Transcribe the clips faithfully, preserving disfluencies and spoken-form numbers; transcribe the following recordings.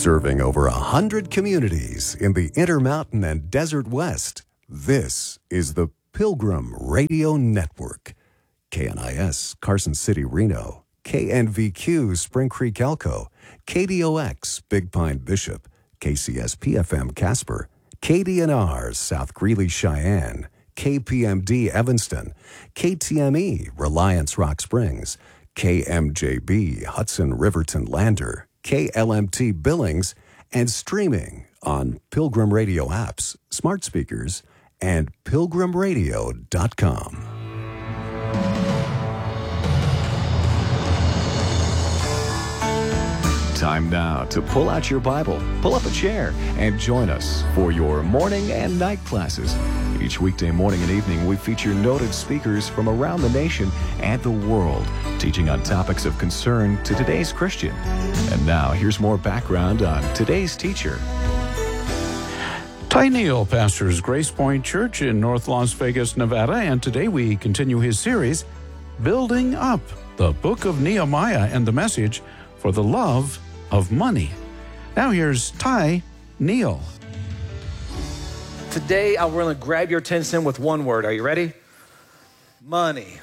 Serving over a hundred communities in the Intermountain and Desert West, this is the Pilgrim Radio Network. K N I S, Carson City, Reno. K N V Q, Spring Creek, Elko. K D O X, Big Pine, Bishop. K C S P F M, Casper. K D N R, South Greeley, Cheyenne. K P M D, Evanston. K T M E, Reliance, Rock Springs. K M J B, Hudson, Riverton, Lander. K L M T, Billings. And streaming on Pilgrim Radio apps, smart speakers, and pilgrim radio dot com. Time now to pull out your Bible, pull up a chair, and join us for your morning and night classes. Each weekday morning and evening, we feature noted speakers from around the nation and the world, teaching on topics of concern to today's Christian. And now, here's more background on today's teacher. Ty Neal pastors Grace Point Church in North Las Vegas, Nevada, and today we continue his series, Building Up, the Book of Nehemiah and the Message for the Love of Money. Now here's Ty Neal. Today, I'm going to grab your attention with one word. Are you ready? Money.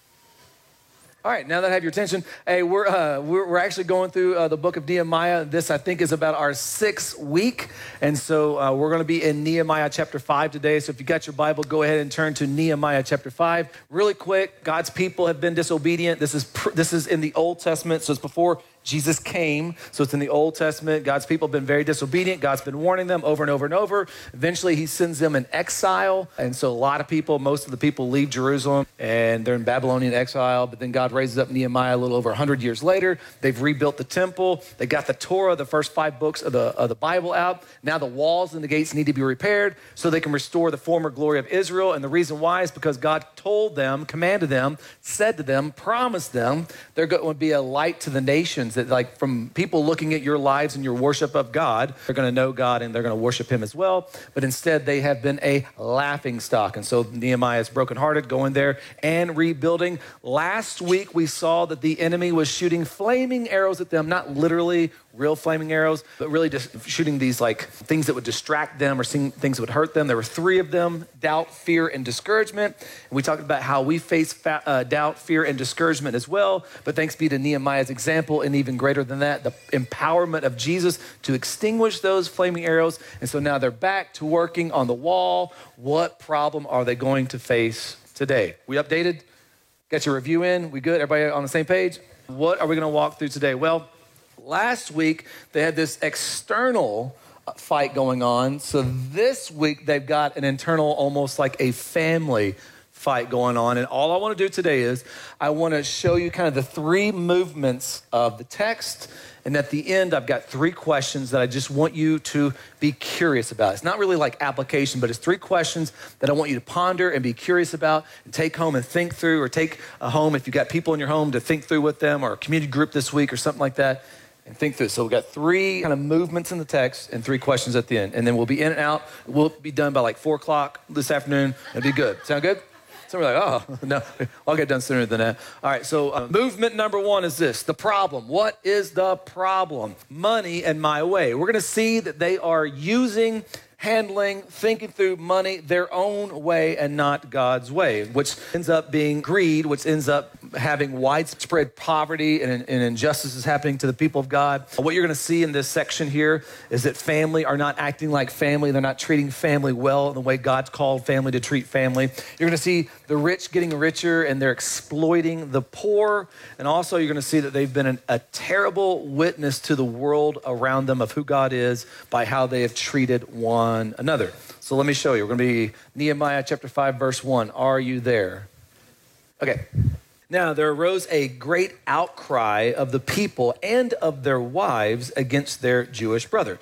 All right, now that I have your attention, hey, we're uh, we're, we're actually going through uh, the book of Nehemiah. This, I think, is about our sixth week, and so uh, we're going to be in Nehemiah chapter five today. So if you got your Bible, go ahead and turn to Nehemiah chapter five. Really quick, God's people have been disobedient. This is pr- this is in the Old Testament, so it's before Jesus came, so it's in the Old Testament. God's people have been very disobedient. God's been warning them over and over and over. Eventually, he sends them in exile, and so a lot of people, most of the people leave Jerusalem, and they're in Babylonian exile, but then God raises up Nehemiah a little over one hundred years later. They've rebuilt the temple. They got the Torah, the first five books of the, of the Bible out. Now the walls and the gates need to be repaired so they can restore the former glory of Israel, and the reason why is because God told them, commanded them, said to them, promised them, they're going to be a light to the nations. That like from people looking at your lives and your worship of God, they're going to know God and they're going to worship him as well. But instead, they have been a laughing stock. And so Nehemiah is brokenhearted, going there and rebuilding. Last week, we saw that the enemy was shooting flaming arrows at them, not literally real flaming arrows, but really just shooting these like things that would distract them or things that would hurt them. There were three of them: doubt, fear, and discouragement. And we talked about how we face fa- uh, doubt, fear, and discouragement as well. But thanks be to Nehemiah's example, and even greater than that, the empowerment of Jesus to extinguish those flaming arrows. And so now they're back to working on the wall. What problem are they going to face today? We updated? Got your review in? We good? Everybody on the same page? What are we going to walk through today? Well, last week, they had this external fight going on. So this week, they've got an internal, almost like a family fight going on. And all I want to do today is I want to show you kind of the three movements of the text. And at the end, I've got three questions that I just want you to be curious about. It's not really like application, but it's three questions that I want you to ponder and be curious about and take home and think through, or take a home if you've got people in your home to think through with them, or a community group this week or something like that, and think through. So we've got three kind of movements in the text and three questions at the end. And then we'll be in and out. We'll be done by like four o'clock this afternoon. It'll be good. Sound good? So we're like, oh, no, I'll get done sooner than that. All right, so uh, movement number one is this, the problem. What is the problem? Money and my way. We're going to see that they are using, handling, thinking through money their own way and not God's way, which ends up being greed, which ends up having widespread poverty and, and injustices happening to the people of God. What you're going to see in this section here is that family are not acting like family. They're not treating family well in the way God's called family to treat family. You're going to see the rich getting richer and they're exploiting the poor. And also you're going to see that they've been an, a terrible witness to the world around them of who God is by how they have treated one another. So let me show you. We're going to be Nehemiah chapter five, verse one. Are you there? Okay. Now there arose a great outcry of the people and of their wives against their Jewish brother.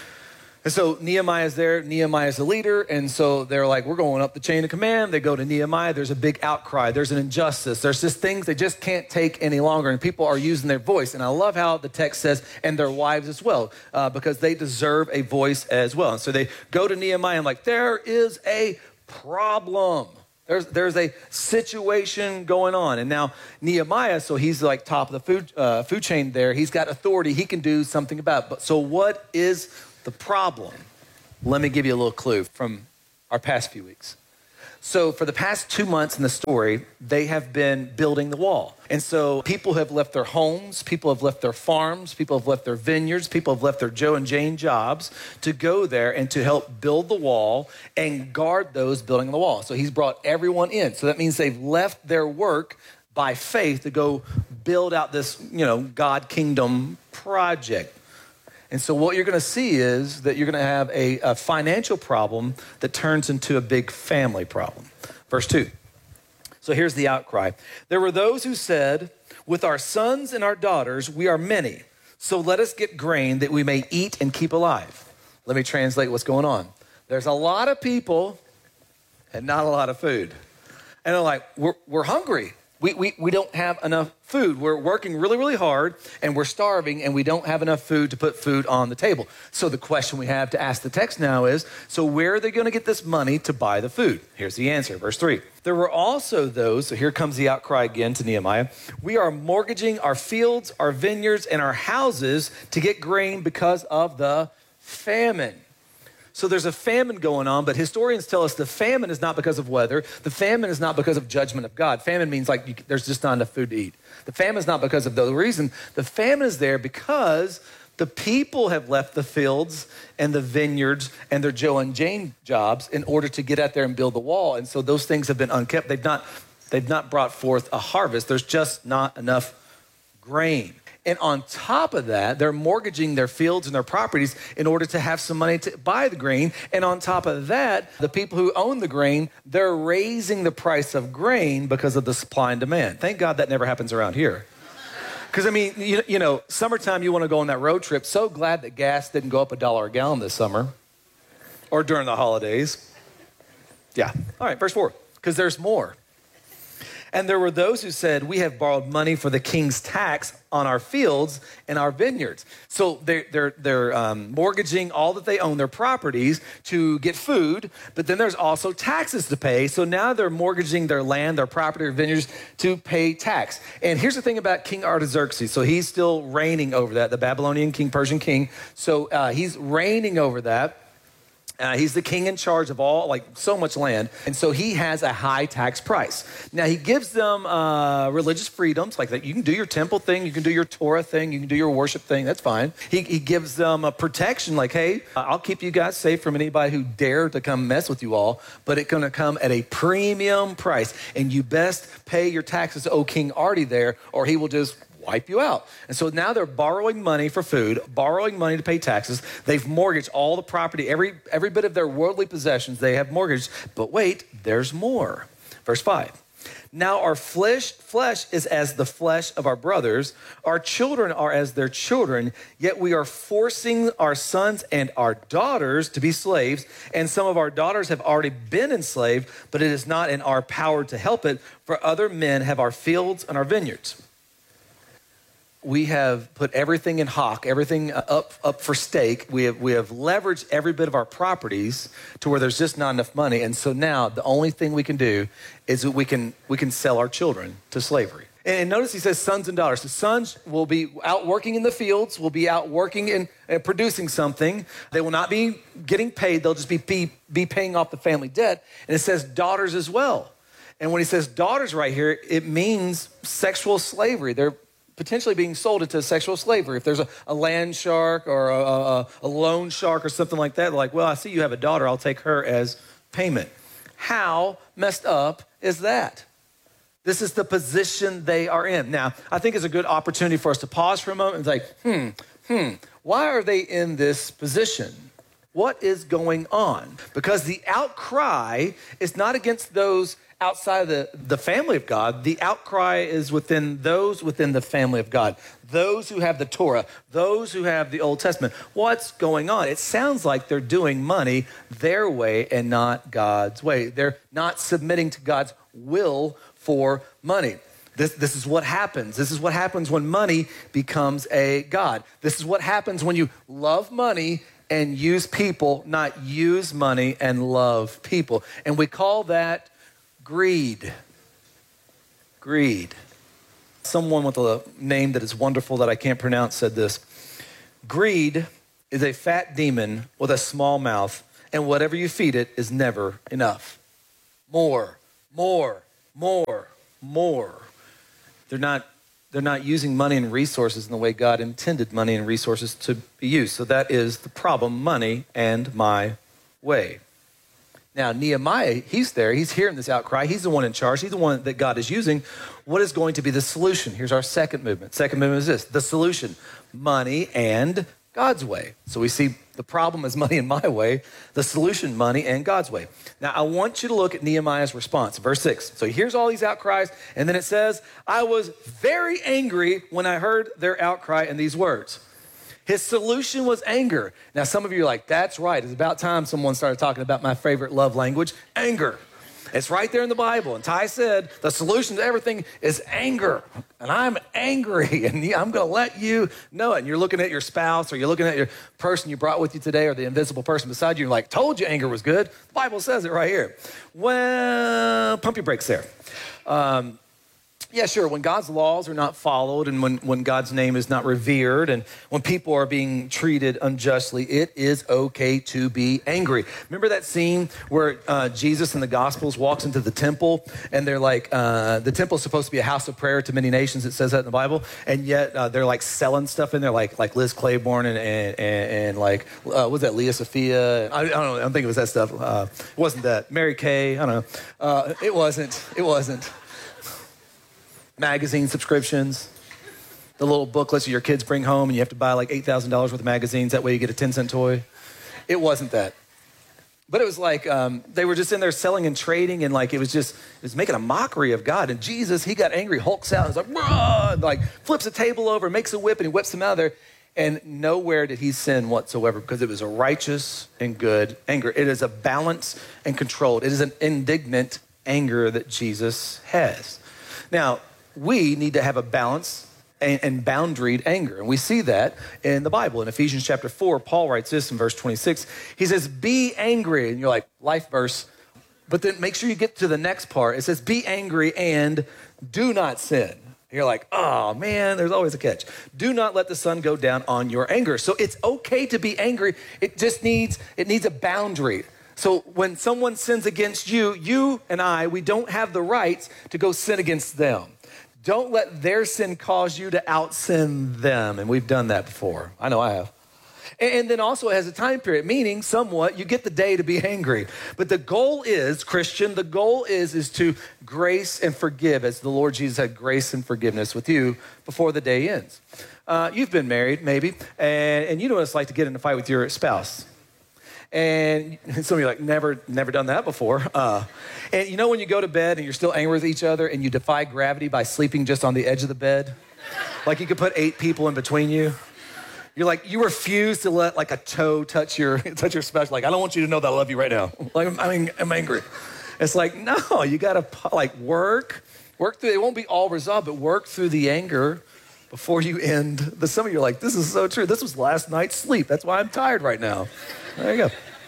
And so Nehemiah is there. Nehemiah is the leader. And so they're like, we're going up the chain of command. They go to Nehemiah. There's a big outcry. There's an injustice. There's just things they just can't take any longer. And people are using their voice. And I love how the text says, and their wives as well, uh, because they deserve a voice as well. And so they go to Nehemiah and like, there is a problem. There's, there's a situation going on. And now Nehemiah, so he's like top of the food, uh, food chain there. He's got authority. He can do something about it. But so what is the problem? Let me give you a little clue from our past few weeks. So for the past two months in the story, they have been building the wall. And so people have left their homes, people have left their farms, people have left their vineyards, people have left their Joe and Jane jobs to go there and to help build the wall and guard those building the wall. So he's brought everyone in. So that means they've left their work by faith to go build out this, you know, God kingdom project. And so what you're going to see is that you're going to have a, a financial problem that turns into a big family problem. Verse two. So here's the outcry. There were those who said, with our sons and our daughters, we are many. So let us get grain that we may eat and keep alive. Let me translate what's going on. There's a lot of people and not a lot of food. And they're like, we're, we're hungry. We, we, we don't have enough food. We're working really, really hard, and we're starving, and we don't have enough food to put food on the table. So the question we have to ask the text now is, so where are they going to get this money to buy the food? Here's the answer, verse three. There were also those, so here comes the outcry again to Nehemiah, we are mortgaging our fields, our vineyards, and our houses to get grain because of the famine. So there's a famine going on, but historians tell us the famine is not because of weather. The famine is not because of judgment of God. Famine means like you, there's just not enough food to eat. The famine is not because of the reason. The famine is there because the people have left the fields and the vineyards and their Joe and Jane jobs in order to get out there and build the wall. And so those things have been unkept. They've not, they've not brought forth a harvest. There's just not enough grain. And on top of that, they're mortgaging their fields and their properties in order to have some money to buy the grain. And on top of that, the people who own the grain, they're raising the price of grain because of the supply and demand. Thank God that never happens around here. Because, I mean, you, you know, summertime, you want to go on that road trip. So glad that gas didn't go up a dollar a gallon this summer or during the holidays. Yeah. All right, verse four, because there's more. And there were those who said, we have borrowed money for the king's tax on our fields and our vineyards. So they're, they're, they're um, mortgaging all that they own, their properties, to get food, but then there's also taxes to pay. So now they're mortgaging their land, their property, their vineyards to pay tax. And here's the thing about King Artaxerxes. So he's still reigning over that, the Babylonian king, Persian king. So uh, he's reigning over that. Uh, he's the king in charge of all, like so much land. And so he has a high tax price. Now he gives them uh, religious freedoms like that. You can do your temple thing. You can do your Torah thing. You can do your worship thing. That's fine. He, he gives them a protection like, hey, I'll keep you guys safe from anybody who dare to come mess with you all, but it's going to come at a premium price. And you best pay your taxes, oh, King Artie there, or he will just wipe you out. And so now they're borrowing money for food, borrowing money to pay taxes. They've mortgaged all the property, every every bit of their worldly possessions they have mortgaged. But wait, there's more. Verse five. Now our flesh, flesh is as the flesh of our brothers. Our children are as their children. Yet we are forcing our sons and our daughters to be slaves. And some of our daughters have already been enslaved, but it is not in our power to help it. For other men have our fields and our vineyards. We have put everything in hock, everything up up for stake. We have we have leveraged every bit of our properties to where there's just not enough money. And so now the only thing we can do is that we can we can sell our children to slavery. And notice he says sons and daughters. The sons will be out working in the fields, will be out working and, and producing something. They will not be getting paid. They'll just be, be be paying off the family debt. And it says daughters as well. And when he says daughters right here, it means sexual slavery. They're potentially being sold into sexual slavery. If there's a, a land shark or a, a, a loan shark or something like that, like, well, I see you have a daughter, I'll take her as payment. How messed up is that? This is the position they are in. Now, I think it's a good opportunity for us to pause for a moment and say, hmm, hmm, why are they in this position? What is going on? Because the outcry is not against those outside of the, the family of God. The outcry is within those within the family of God, those who have the Torah, those who have the Old Testament. What's going on? It sounds like they're doing money their way and not God's way. They're not submitting to God's will for money. This, this is what happens. This is what happens when money becomes a God. This is what happens when you love money and use people, not use money and love people. And we call that Greed. Greed. Someone with a name that is wonderful that I can't pronounce said this. Greed is a fat demon with a small mouth, and whatever you feed it is never enough. More, more, more, more. They're not, they're not using money and resources in the way God intended money and resources to be used. So that is the problem, money and my way. Now, Nehemiah, he's there. He's hearing this outcry. He's the one in charge. He's the one that God is using. What is going to be the solution? Here's our second movement. Second movement is this, the solution, money and God's way. So we see the problem is money and my way, the solution, money and God's way. Now, I want you to look at Nehemiah's response, verse six. So here's all these outcries, and then it says, I was very angry when I heard their outcry in these words. His solution was anger. Now, some of you are like, that's right. It's about time someone started talking about my favorite love language, anger. It's right there in the Bible. And Ty said, the solution to everything is anger. And I'm angry, and I'm going to let you know it. And you're looking at your spouse, or you're looking at your person you brought with you today, or the invisible person beside you, and you're like, told you anger was good. The Bible says it right here. Well, pump your brakes there. Um, Yeah, sure. When God's laws are not followed, and when, when God's name is not revered, and when people are being treated unjustly, it is okay to be angry. Remember that scene where uh, Jesus in the Gospels walks into the temple, and they're like, uh, the temple is supposed to be a house of prayer to many nations. It says that in the Bible, and yet uh, they're like selling stuff in there, like like Liz Claiborne and and, and, and like uh, what was that, Leah Sophia? I, I don't know. I don't think it was that stuff. Uh, it wasn't that. Mary Kay. I don't know. Uh, it wasn't. It wasn't. Magazine subscriptions, the little booklets that your kids bring home, and you have to buy like eight thousand dollars worth of magazines. That way you get a ten cent toy. It wasn't that. But it was like um, they were just in there selling and trading, and like it was just, it was making a mockery of God. And Jesus, he got angry, hulks out, and was like, and like flips a table over, makes a whip, and he whips them out of there. And nowhere did he sin whatsoever, because it was a righteous and good anger. It is a balanced and controlled. It is an indignant anger that Jesus has. Now, we need to have a balanced and, and boundaried anger. And we see that in the Bible. In Ephesians chapter four, Paul writes this in verse twenty-six. He says, be angry. And you're like, life verse. But then make sure you get to the next part. It says, be angry and do not sin. You're like, oh man, there's always a catch. Do not let the sun go down on your anger. So it's okay to be angry. It just needs, it needs a boundary. So when someone sins against you, you and I, we don't have the rights to go sin against them. Don't let their sin cause you to out-sin them. And we've done that before. I know I have. And then also it has a time period, meaning somewhat you get the day to be angry. But the goal is, Christian, the goal is, is to grace and forgive, as the Lord Jesus had grace and forgiveness with you before the day ends. Uh, you've been married, maybe, and, and you know what it's like to get in a fight with your spouse. And some of you are like, never, never done that before. Uh, and you know when you go to bed and you're still angry with each other and you defy gravity by sleeping just on the edge of the bed? Like you could put eight people in between you. You're like, you refuse to let like a toe touch your touch your spouse. Like, I don't want you to know that I love you right now. Like, I mean, I'm angry. It's like, no, you gotta like work, work through, it won't be all resolved, but work through the anger before you end. The, some of you are like, this is so true. This was last night's sleep. That's why I'm tired right now. There you go.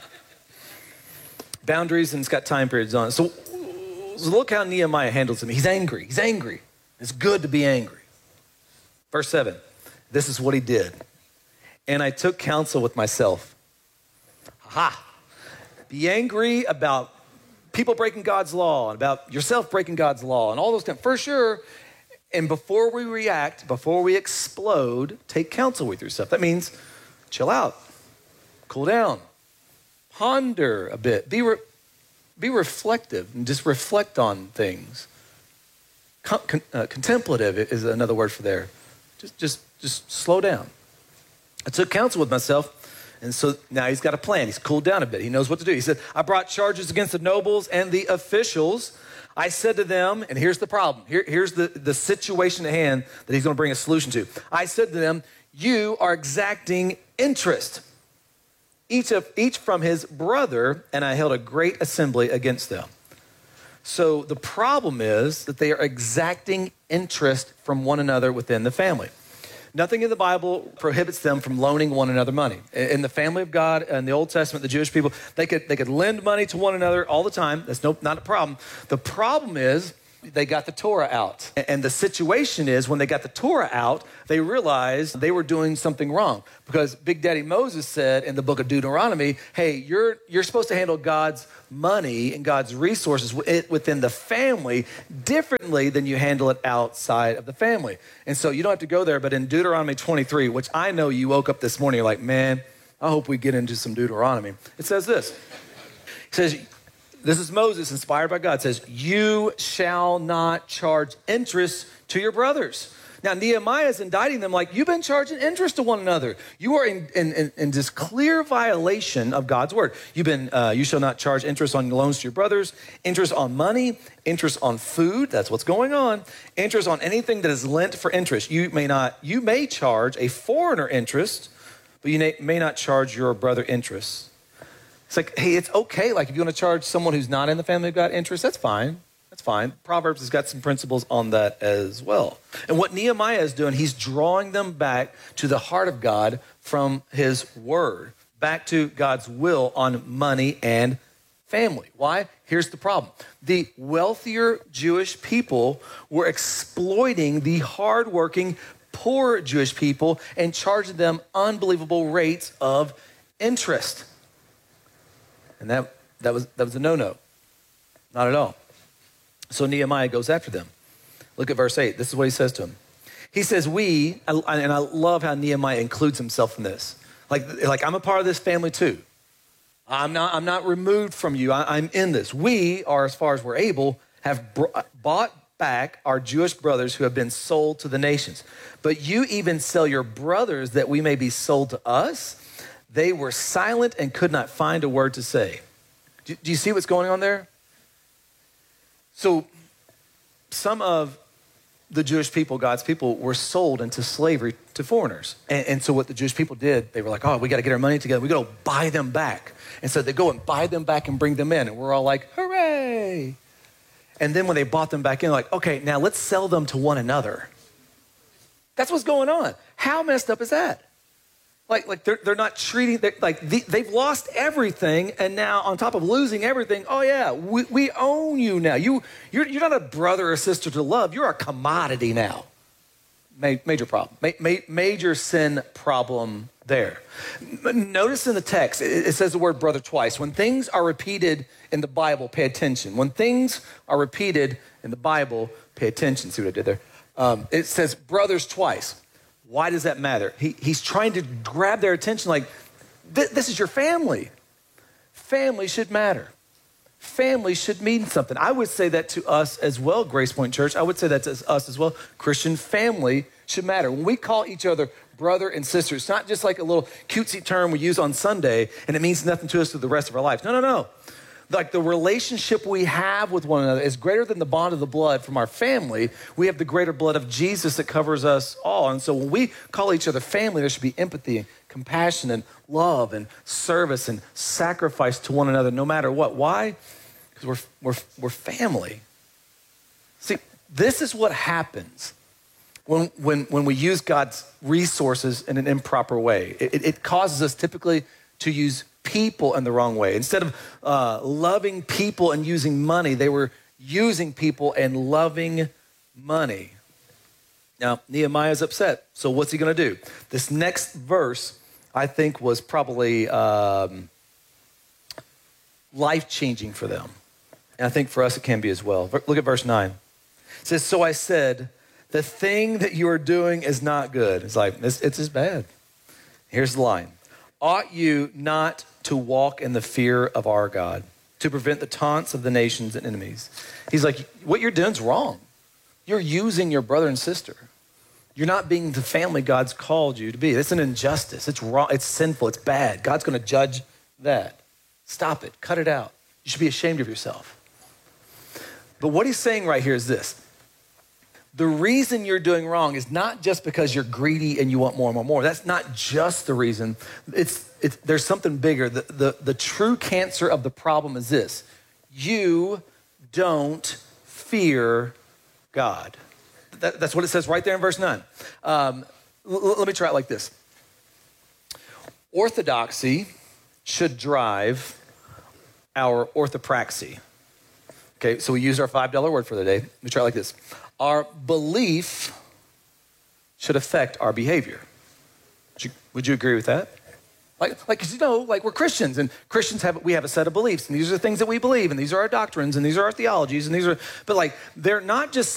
Boundaries, and it's got time periods on it. So, so look how Nehemiah handles it. He's angry. He's angry. It's good to be angry. Verse seven, this is what he did. And I took counsel with myself. Aha. Be angry about people breaking God's law, and about yourself breaking God's law, and all those things. For sure. And before we react, before we explode, take counsel with yourself. That means chill out. Cool down, ponder a bit, be, re- be reflective, and just reflect on things. Con- con- uh, contemplative is another word for there. Just, just, just slow down. I took counsel with myself, and so now he's got a plan. He's cooled down a bit. He knows what to do. He said, I brought charges against the nobles and the officials. I said to them, and here's the problem. Here, here's the, the situation at hand that he's going to bring a solution to. I said to them, you are exacting interest, each of each from his brother, and I held a great assembly against them. So the problem is that they are exacting interest from one another within the family. Nothing in the Bible prohibits them from loaning one another money. In the family of God and the Old Testament, the Jewish people, they could, they could lend money to one another all the time. That's no, not a problem. The problem is they got the Torah out. And the situation is when they got the Torah out, they realized they were doing something wrong. Because Big Daddy Moses said in the book of Deuteronomy, hey, you're, you're supposed to handle God's money and God's resources within the family differently than you handle it outside of the family. And so you don't have to go there, but in Deuteronomy twenty-three, which I know you woke up this morning, you're like, man, I hope we get into some Deuteronomy. It says this. It says, this is Moses, inspired by God. It says, you shall not charge interest to your brothers. Now, Nehemiah is indicting them like, you've been charging interest to one another. You are in, in, in, in this clear violation of God's word. You've been, uh, you shall not charge interest on loans to your brothers, interest on money, interest on food. That's what's going on. Interest on anything that is lent for interest. You may not, you may charge a foreigner interest, but you may, may not charge your brother interest. It's like, hey, it's okay. Like if you want to charge someone who's not in the family of God interest, that's fine. That's fine. Proverbs has got some principles on that as well. And what Nehemiah is doing, he's drawing them back to the heart of God from his word, back to God's will on money and family. Why? Here's the problem. The wealthier Jewish people were exploiting the hardworking, poor Jewish people and charging them unbelievable rates of interest. And that, that was, that was a no-no. Not at all. So Nehemiah goes after them. Look at verse eight. This is what he says to them. He says, we, and I love how Nehemiah includes himself in this. Like, like I'm a part of this family too. I'm not, I'm not removed from you. I, I'm in this. We are, as far as we're able, have br- bought back our Jewish brothers who have been sold to the nations. But you even sell your brothers that we may be sold to us. They were silent and could not find a word to say. Do, do you see what's going on there? So some of the Jewish people, God's people, were sold into slavery to foreigners. And, and so what the Jewish people did, they were like, oh, we got to get our money together. We got to buy them back. And so they go and buy them back and bring them in. And we're all like, hooray. And then when they bought them back in, like, okay, now let's sell them to one another. That's what's going on. How messed up is that? Like, like they're, they're not treating, they're, like the, they've lost everything, and now on top of losing everything, oh yeah, we, we own you now. You, you're, you're not a brother or sister to love. You're a commodity now. Ma- major problem. Ma- ma- major sin problem there. Notice in the text, it, it says the word brother twice. When things are repeated in the Bible, pay attention. When things are repeated in the Bible, pay attention. See what I did there? Um, it says brothers twice. Why does that matter? He, he's trying to grab their attention like, this is your family. Family should matter. Family should mean something. I would say that to us as well, Grace Point Church. I would say that to us as well. Christian family should matter. When we call each other brother and sister, it's not just like a little cutesy term we use on Sunday and it means nothing to us through the rest of our lives. No, no, no. Like the relationship we have with one another is greater than the bond of the blood from our family. We have the greater blood of Jesus that covers us all. And so when we call each other family, there should be empathy and compassion and love and service and sacrifice to one another, no matter what. Why? Because we're, we're, we're family. See, this is what happens when, when, when we use God's resources in an improper way. It, it causes us typically to use people in the wrong way. Instead of uh, loving people and using money, they were using people and loving money. Now, Nehemiah's upset. So what's he going to do? This next verse, I think, was probably um, life-changing for them. And I think for us it can be as well. Look at verse nine. It says, so I said, the thing that you are doing is not good. It's like, it's, it's just bad. Here's the line. Ought you not to walk in the fear of our God, to prevent the taunts of the nations and enemies? He's like, what you're doing is wrong. You're using your brother and sister. You're not being the family God's called you to be. It's an injustice. It's wrong. It's sinful. It's bad. God's going to judge that. Stop it. Cut it out. You should be ashamed of yourself. But what he's saying right here is this. The reason you're doing wrong is not just because you're greedy and you want more and more and more. That's not just the reason. It's, it's there's something bigger. The, the, the true cancer of the problem is this. You don't fear God. That, that's what it says right there in verse nine. Um, L- let me try it like this. Orthodoxy should drive our orthopraxy. Okay, so we use our five dollar word for the day. Let me try it like this. Our belief should affect our behavior. Would you, would you agree with that? Like, like, 'cause you know, like we're Christians, and Christians have, we have a set of beliefs, and these are the things that we believe, and these are our doctrines, and these are our theologies, and these are, but like, they're not just